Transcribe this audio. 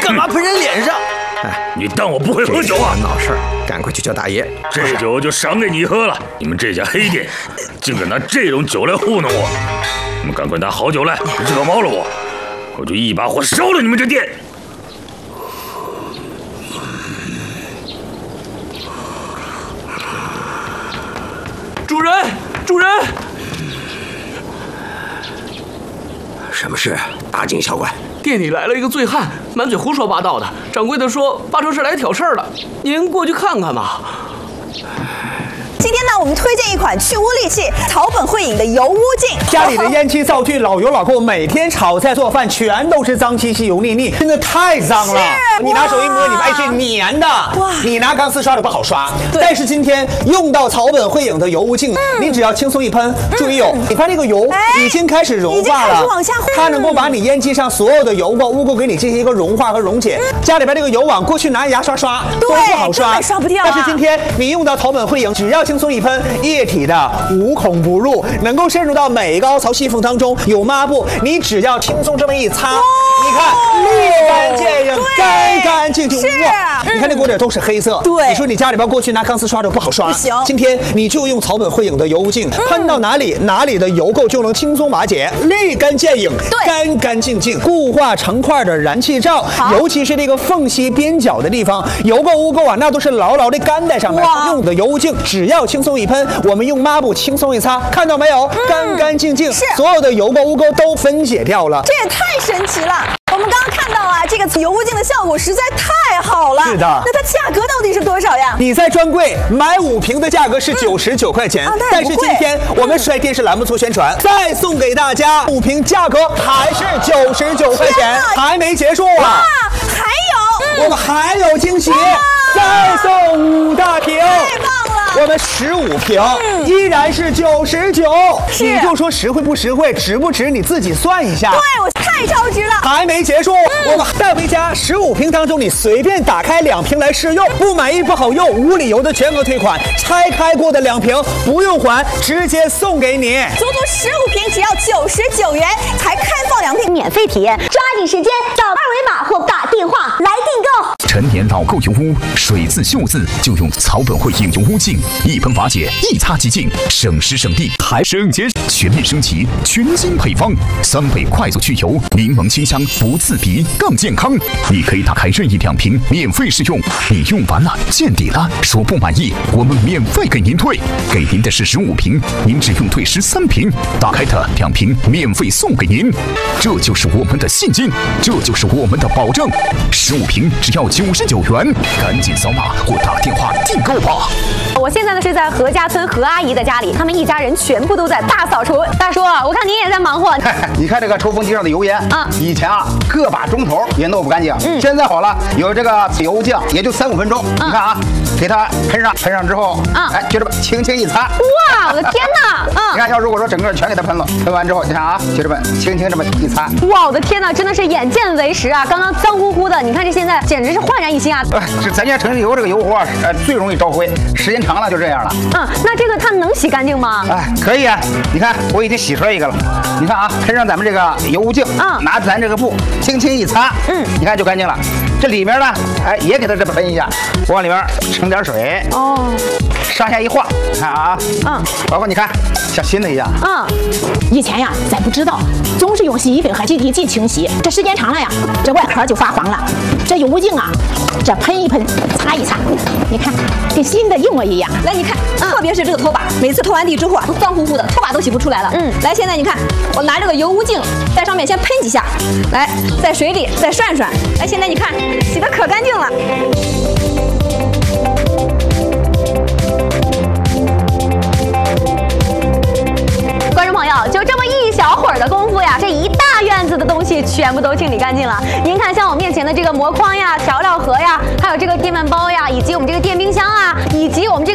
干嘛喷人脸上？ 哎，你当我不会喝酒啊？ 闹事儿，赶快去叫大爷。 这酒就赏给你喝了。你们这家黑店，竟敢拿这种酒来糊弄我！你们赶快拿好酒来，惹毛了我就一把火烧了你们这店！ 主人，主人！ 什么事？大惊小怪。 店里来了一个醉汉，满嘴胡说八道的。掌柜的说八成是来挑事儿的，您过去看看吧。 今天呢，我们推荐一款去污利器草本汇饮的油污净。 家里的烟气灶具老油老垢，每天炒菜做饭全都是脏兮兮油腻腻，真的太脏了。你拿手一摸，你发现是粘的。哇！你拿钢丝刷的不好刷。但是今天用到草本汇饮的油污净，你只要轻松一喷，注意哦，你看这个油已经开始融化了，它能够把你烟机上所有的油垢污垢给你进行一个融化和溶解。家里边这个油网过去拿牙刷刷都不好刷， 刷不掉。 但是今天你用到草本汇饮，只要轻松一喷，液体的无孔不入，能够渗入到每一个凹槽细缝当中。有抹布，你只要轻松这么一擦，你看立竿见影，干干净净。哇！你看这锅底都是黑色。 对， 你说你家里边过去拿钢丝刷的不好刷， 不行。 今天你就用草本汇饮的油污净，喷到哪里的油垢就能轻松瓦解，立竿见影，干干净净，固化成块的燃气罩，尤其是这个缝隙边角的地方，油垢污垢啊，那都是牢牢的干在上面。用的油污净只要轻松一喷，我们用抹布轻松一擦，看到没有？干干净净，所有的油垢污垢都分解掉了。 这也太神奇了！我们刚刚看到啊，这个油污净的效果实在太好了。 是的。 那它价格到底是多少呀？ 你在专柜买5瓶的价格是99块钱，但是今天我们率电视栏目做宣传，再送给大家5瓶，价格还是99块钱，还没结束啊！ 还有， 我们还有惊喜，再送5大瓶， 太棒了！ 我们15瓶依然是99，你就说实惠不实惠，值不值你自己算一下。 对，我太超值了。 还没结束，我们带回家15瓶当中，你随便打开2瓶来试用，不满意不好用，无理由的全额退款，拆开过的2瓶不用还，直接送给你。 足足15瓶只要99元，才开放2瓶免费体验， 抓紧时间扫2维码或打电话来订购。 陈年老垢油污，水渍锈渍就用草本汇饮油污净，一喷瓦解，一擦即净，省时省力还省钱。全面升级全新配方，3倍快速去油，柠檬清香，不刺鼻，更健康。你可以打开任意2瓶免费试用，你用完了见底了，说不满意，我们免费给您退，给您的是15瓶，您只用退13瓶，打开的2瓶免费送给您，这就是我们的信心，这就是我们的保证。15瓶只要99元，赶紧扫码或打电话订购吧。 我现在呢是在何家村何阿姨的家里，他们一家人全部都在大扫除。大叔，我看您也在忙活。 你看这个抽风机上的油烟啊，以前啊个把钟头也弄不干净，现在好了，有这个油污净，也就3-5分钟。你看啊，给它喷上之后，哎，就这么轻轻一擦。 哇，我的天哪！ 你看，要如果说整个全给它喷了，喷完之后，你看啊，就这么轻轻这么一擦。 哇，我的天哪，真的是眼见为实啊！刚刚脏乎乎的，你看这现在简直是焕然一新啊！ 这咱家城里油这个油壶啊，最容易招灰，时间长了就这样了。 那这个它能洗干净吗？ 哎，可以啊。你看，我已经洗出来一个了。你看啊，喷上咱们这个油污净，拿咱这个布轻轻一擦，你看就干净了。这里面呢，哎，也给它这么喷一下，往里面盛点水，上下一晃，你看啊，包括你看像新的一样。 以前呀，咱不知道，总是用洗衣粉和洗涤剂清洗，这时间长了呀，这外壳就发黄了。这油污净啊，这喷一喷，擦一擦，你看跟新的一模一样。 来，你看，特别是这个拖把，每次拖完地之后啊，都脏乎乎的，拖把都洗不出来了。来，现在你看，我拿这个油污净在上面先喷几下，来，在水里再涮涮。来，现在你看，洗得可干净了。 观众朋友，就这么一小会儿的功夫呀，这一大院子的东西全部都清理干净了。您看，像我面前的这个膜筐呀、调料盒呀，还有这个电饭煲呀，以及我们这个电冰箱啊，以及我们这个